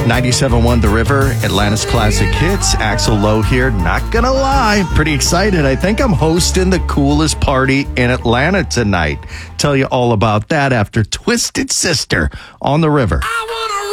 97.1 The River, Atlanta's classic hits. Axel Lowe here. Not gonna lie, pretty excited. I think I'm hosting the coolest party in Atlanta tonight. Tell you all about that after Twisted Sister on The River. I wanna